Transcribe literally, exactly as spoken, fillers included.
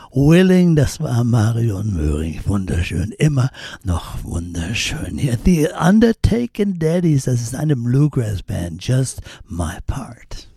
Willing, das war Marion Möhring. Wunderschön, immer noch wunderschön. Hier, The Undertaken Daddies, das ist eine Bluegrass-Band, Just My Part.